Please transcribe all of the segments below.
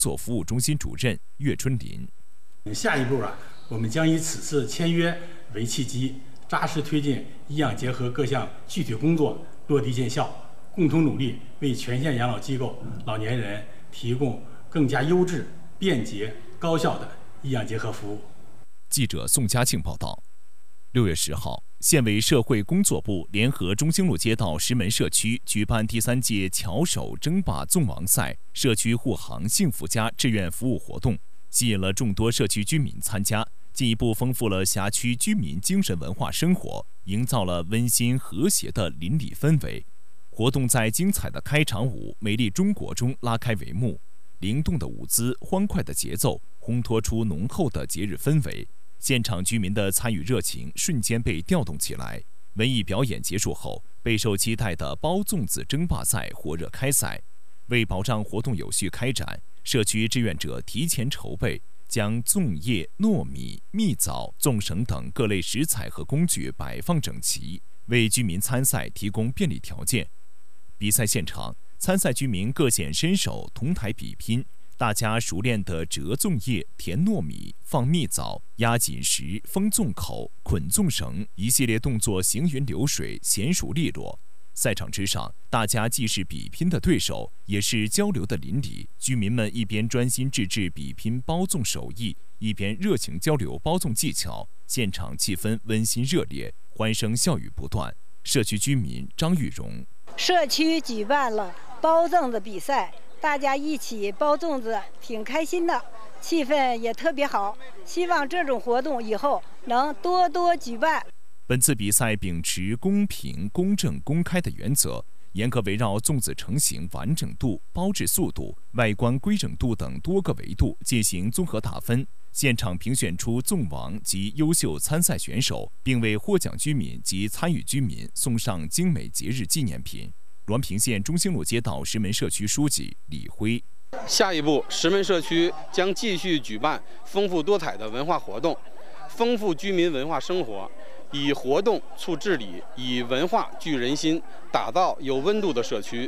作服务中心主任岳春林。 下一步我们将以此次签约为契机，扎实推进医养结合各项具体工作落地见效，共同努力为全县养老机构老年人提供更加优质、便捷、高效的医养结合服务。 记者宋佳庆报道。6月10号，县委社会工作部联合中兴路街道石门社区举办第3届巧手争霸纵王赛社区护航幸福家志愿服务活动，吸引了众多社区居民参加，进一步丰富了辖区居民精神文化生活，营造了温馨和谐的邻里氛围。活动在精彩的开场舞《美丽中国》中拉开帷幕，灵动的舞姿、欢快的节奏烘托出浓厚的节日氛围。现场居民的参与热情瞬间被调动起来。文艺表演结束后，备受期待的包粽子争霸赛火热开赛。为保障活动有序开展，社区志愿者提前筹备，将粽叶、糯米、蜜枣、粽绳等各类食材和工具摆放整齐，为居民参赛提供便利条件。比赛现场，参赛居民各显身手，同台比拼。大家熟练地折粽叶、填糯米、放蜜枣、压紧实、封粽口、捆粽绳，一系列动作行云流水，娴熟利落。赛场之上，大家既是比拼的对手，也是交流的邻里。居民们一边专心致志比拼包粽手艺，一边热情交流包粽技巧，现场气氛温馨热烈，欢声笑语不断。社区居民张玉荣： 社区举办了包粽子比赛，大家一起包粽子，挺开心的，气氛也特别好。希望这种活动以后能多多举办。 本次比赛秉持公平、公正、公开的原则，严格围绕粽子成型完整度、包制速度、外观规整度等多个维度进行综合打分。现场评选出粽王及优秀参赛选手，并为获奖居民及参与居民送上精美节日纪念品。滦平县中兴路街道石门社区书记李辉： 下一步，石门社区将继续举办丰富多彩的文化活动，丰富居民文化生活，以活动促治理，以文化聚人心，打造有温度的社区。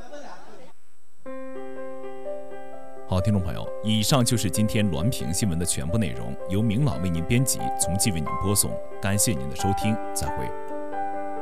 好，听众朋友，以上就是今天滦平新闻的全部内容，由明朗为您编辑，从纪为您播送。感谢您的收听，再会。